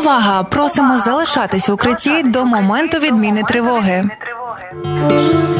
Увага! Просимо залишатись в укритті до моменту відміни тривоги.